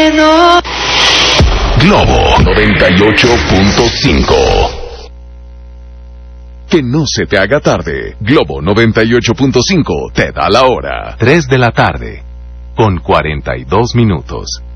no. Globo 98.5. Que no se te haga tarde. Globo 98.5 te da la hora. 3 de la tarde, con 42 minutos.